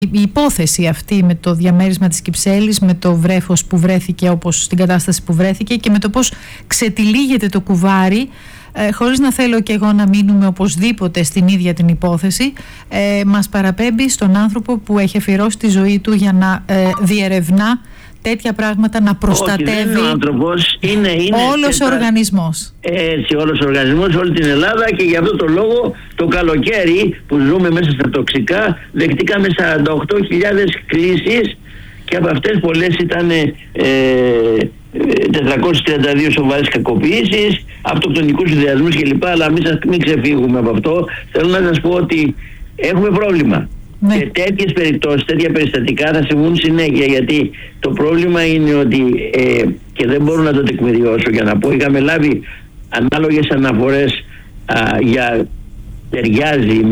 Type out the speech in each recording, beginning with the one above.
Η υπόθεση αυτή με το διαμέρισμα της Κυψέλης, με το βρέφος που βρέθηκε όπως στην κατάσταση που βρέθηκε και με το πώς ξετυλίγεται το κουβάρι, χωρίς να θέλω και εγώ να μείνουμε οπωσδήποτε στην ίδια την υπόθεση, μας παραπέμπει στον άνθρωπο που έχει αφιερώσει τη ζωή του για να διερευνά τέτοια πράγματα, να προστατεύει. Όχι, δεν είναι ο άνθρωπος, είναι όλος ο οργανισμός. Έτσι, όλος ο οργανισμός, όλη την Ελλάδα, και γι' αυτό το λόγο το καλοκαίρι που ζούμε μέσα στα τοξικά δεχτήκαμε 48.000 κλήσεις και από αυτές πολλές ήταν 432 σοβαρές κακοποιήσεις, αυτοκτονικούς ιδεασμούς κλπ. Αλλά μην ξεφύγουμε από αυτό. Θέλω να σας πω ότι έχουμε πρόβλημα. Ναι. Και τέτοιες περιπτώσεις, τέτοια περιστατικά θα συμβούν συνέχεια, γιατί το πρόβλημα είναι ότι και δεν μπορώ να το τεκμηριώσω για να πω, είχαμε λάβει ανάλογες αναφορές για ταιριάζει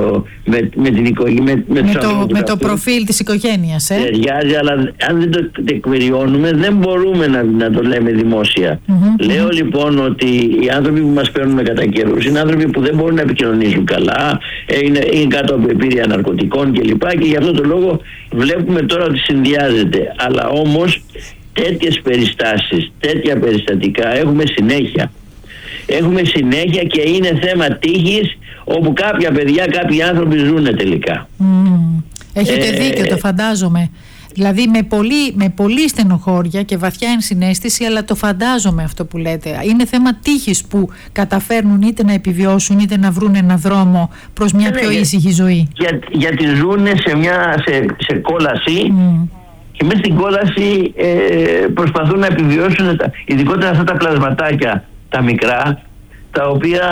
με το προφίλ της οικογένειας. Ταιριάζει, αλλά αν δεν το τεκμηριώνουμε δεν μπορούμε να το λέμε δημόσια. Λέω λοιπόν ότι οι άνθρωποι που μας παίρνουν κατά καιρούς είναι άνθρωποι που δεν μπορούν να επικοινωνήσουν καλά, είναι κάτω από επίρρεια ναρκωτικών κλπ. Και γι' αυτό το λόγο βλέπουμε τώρα ότι συνδυάζεται. Αλλά όμως τέτοιες περιστάσεις, τέτοια περιστατικά έχουμε συνέχεια. Έχουμε συνέχεια και είναι θέμα τύχης, όπου κάποια παιδιά, κάποιοι άνθρωποι ζουν τελικά. Έχετε δίκιο, το φαντάζομαι. Δηλαδή με πολύ στενοχώρια και βαθιά ενσυναίσθηση, αλλά το φαντάζομαι αυτό που λέτε. Είναι θέμα τύχης που καταφέρνουν είτε να επιβιώσουν είτε να βρουν ένα δρόμο προς μια πιο ήσυχη ζωή. Γιατί ζουν σε κόλαση και μέσα στην κόλαση προσπαθούν να επιβιώσουν, ειδικότερα αυτά τα πλασματάκια τα μικρά, τα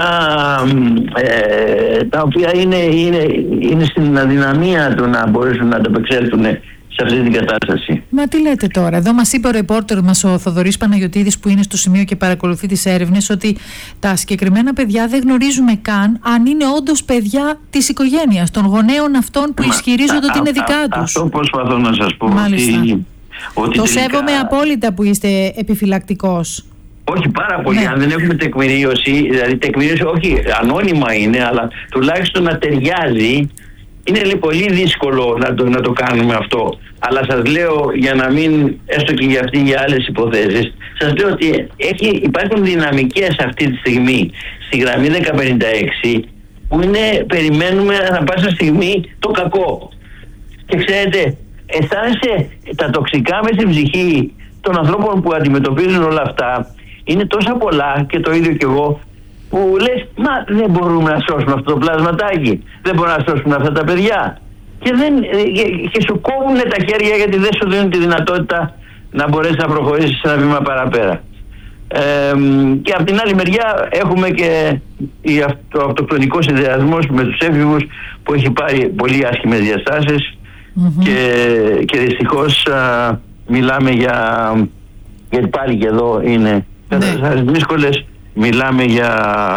οποία είναι στην αδυναμία του να μπορέσουν να ανταπεξέλθουν σε αυτή την κατάσταση. Μα τι λέτε τώρα? Εδώ μας είπε ο ρεπόρτερ μας, ο Θοδωρής Παναγιωτίδης, που είναι στο σημείο και παρακολουθεί τις έρευνες, ότι τα συγκεκριμένα παιδιά δεν γνωρίζουμε καν αν είναι όντως παιδιά της οικογένειας, των γονέων αυτών που ισχυρίζονται ότι είναι δικά τους. Αυτό προσπαθώ να σας πω. Ότι το σέβομαι απόλυτα που είστε επιφυλακτικός. Όχι, πάρα πολύ. Αν δεν έχουμε τεκμηρίωση, δηλαδή τεκμηρίωση όχι ανώνυμα είναι, αλλά τουλάχιστον να ταιριάζει, είναι πολύ δύσκολο να το κάνουμε αυτό. Αλλά σας λέω, για να μην, έστω και για αυτοί για άλλες υποθέσεις, σας λέω ότι υπάρχουν δυναμικές αυτή τη στιγμή στη γραμμή 1056 που περιμένουμε ανά πάσα στιγμή το κακό. Και ξέρετε, αισθάνεσαι τα τοξικά μες στην ψυχή των ανθρώπων που αντιμετωπίζουν όλα αυτά. Είναι τόσα πολλά, και το ίδιο κι εγώ, που λες, μα δεν μπορούμε να σώσουμε αυτό το πλασματάκι, δεν μπορούμε να σώσουμε αυτά τα παιδιά. Και σου κόβουν τα χέρια, γιατί δεν σου δίνουν τη δυνατότητα να μπορέσεις να προχωρήσεις ένα βήμα παραπέρα. Και από την άλλη μεριά έχουμε και το αυτοκτονικό συνδυασμός με τους έφηβους, που έχει πάρει πολύ άσχημες διαστάσεις και δυστυχώς μιλάμε γιατί πάλι και εδώ είναι καταστάσεις δύσκολες. Μιλάμε για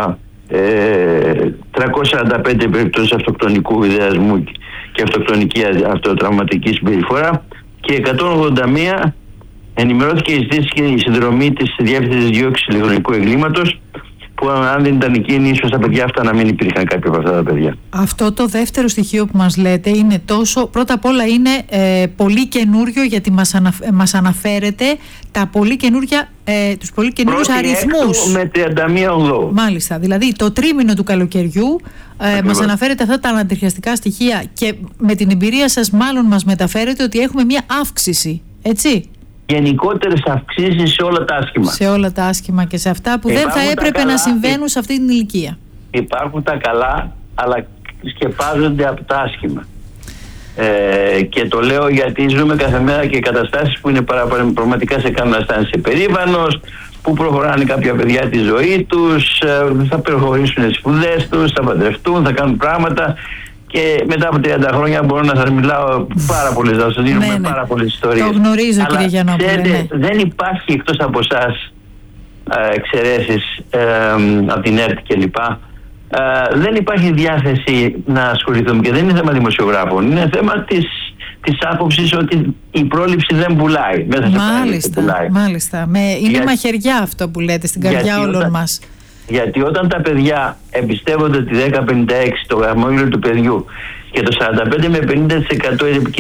345 περιπτώσεις αυτοκτονικού ιδεασμού και αυτοκτονική αυτοτραυματική συμπεριφορά, και 181 ενημερώθηκε η συνδρομή της Διεύθυνσης Διώξης Ηλεκτρονικού Εγκλήματος, που αν δεν ήταν εκείνη, ίσως τα παιδιά αυτά να μην υπήρχαν κάποια από αυτά τα παιδιά. Αυτό το δεύτερο στοιχείο που μας λέτε είναι πρώτα απ' όλα είναι πολύ καινούριο, γιατί μας αναφέρετε τους πολύ καινούριους αριθμούς. Με 31 Μάλιστα, δηλαδή το τρίμηνο του καλοκαιριού μας αναφέρετε αυτά τα ανατριχιαστικά στοιχεία, και με την εμπειρία σας μάλλον μας μεταφέρετε ότι έχουμε μια αύξηση, έτσι? Γενικότερες αυξήσεις σε όλα τα άσχημα. Σε όλα τα άσχημα και σε αυτά που δεν θα έπρεπε να συμβαίνουν σε αυτή την ηλικία. Υπάρχουν τα καλά, αλλά σκεπάζονται από τα άσχημα. Και το λέω γιατί ζούμε κάθε μέρα και καταστάσεις που είναι πραγματικά σε κάνουν να αισθάνεσαι περήφανος, που προχωράνε κάποια παιδιά τη ζωή τους, θα προχωρήσουν τις σπουδές τους, θα παντρευτούν, θα κάνουν πράγματα. Και μετά από 30 χρόνια μπορώ να σας μιλάω πάρα πολλές, να σας δίνουμε πάρα πολλές ιστορίες. Το γνωρίζω, αλλά, κύριε Γιαννόπουλε. Δεν υπάρχει εκτός από εσάς εξαιρέσεις από την ΕΡΤ κλπ. Δεν υπάρχει διάθεση να ασχοληθούμε, και δεν είναι θέμα δημοσιογράφων. Είναι θέμα της άποψης ότι η πρόληψη δεν πουλάει. Μάλιστα. Είναι μαχαιριά αυτό που λέτε στην καρδιά όλων μας. Γιατί όταν τα παιδιά εμπιστεύονται τη 1056, το γραμμόγυρο του παιδιού, και το 45 με 50%